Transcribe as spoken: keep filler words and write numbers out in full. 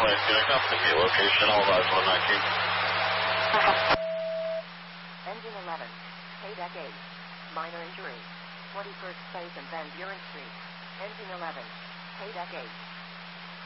Wait, can I copy the location? All rise one nineteen. Engine eleven. Paydeck eight. Minor injury. twenty-first Space and Van Buren Street. Engine eleven. Paydeck eight.